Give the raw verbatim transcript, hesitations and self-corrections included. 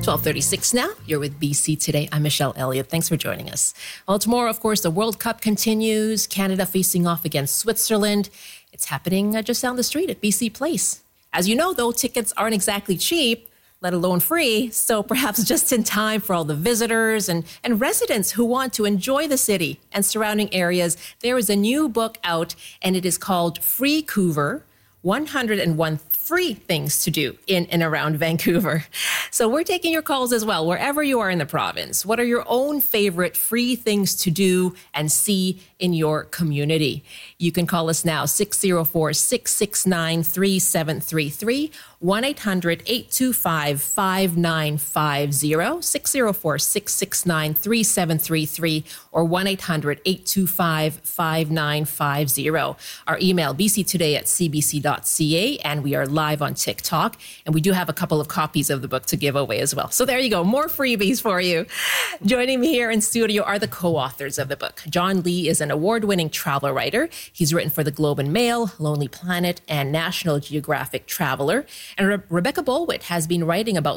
twelve thirty-six now. You're with B C Today. I'm Michelle Elliott. Thanks for joining us. Well, tomorrow, of course, the World Cup continues. Canada facing off against Switzerland. It's happening just down the street at B C Place. As you know, though, tickets aren't exactly cheap, let alone free. So perhaps just in time for all the visitors and, and residents who want to enjoy the city and surrounding areas, there is a new book out, and it is called Freecouver, one hundred one Free Things to Do in and around Vancouver. So we're taking your calls as well, wherever you are in the province. What are your own favorite free things to do and see in your community? You can call us now, six oh four, six six nine, three seven three three, one eight hundred, eight two five, five nine five zero, six oh four, six six nine, three seven three three, or one eight hundred, eight two five, five nine five zero. Our email, b c today at c b c dot c a, and we are live on TikTok. And we do have a couple of copies of the book to give away as well. So there you go, more freebies for you. Joining me here in studio are the co-authors of the book. John Lee is an award-winning travel writer. He's written for the Globe and Mail, Lonely Planet, and National Geographic Traveler. And Re- Rebecca Bolwit has been writing about